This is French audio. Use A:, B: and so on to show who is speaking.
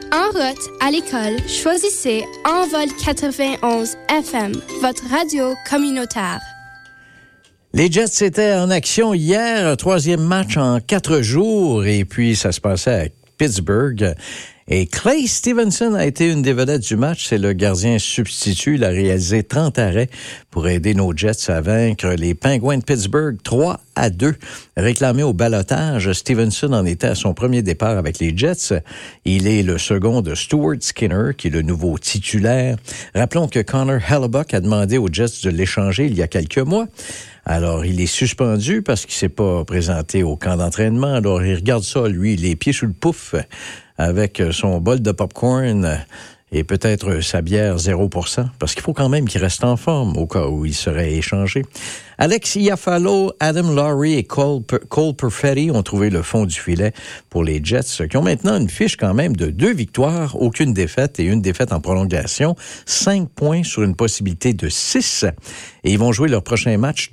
A: En route à l'école, choisissez Envol 91 FM, votre radio communautaire.
B: Les Jets étaient en action hier, troisième match en 4 jours, et puis ça se passait à Pittsburgh. Et Clay Stevenson a été une des vedettes du match. C'est le gardien substitut. Il a réalisé 30 arrêts pour aider nos Jets à vaincre les Penguins de Pittsburgh 3-2. Réclamé au ballottage, Stevenson en était à son premier départ avec les Jets. Il est le second de Stuart Skinner, qui est le nouveau titulaire. Rappelons que Connor Hellebuyck a demandé aux Jets de l'échanger il y a quelques mois. Alors, il est suspendu parce qu'il s'est pas présenté au camp d'entraînement. Alors, il regarde ça, lui, les pieds sous le pouf, avec son bol de popcorn et peut-être sa bière 0%, parce qu'il faut quand même qu'il reste en forme au cas où il serait échangé. Alex Iafallo, Adam Lowry et Cole Perfetti ont trouvé le fond du filet pour les Jets, qui ont maintenant une fiche quand même de 2 victoires, aucune défaite et une défaite en prolongation, 5 points sur une possibilité de 6. Et ils vont jouer leur prochain match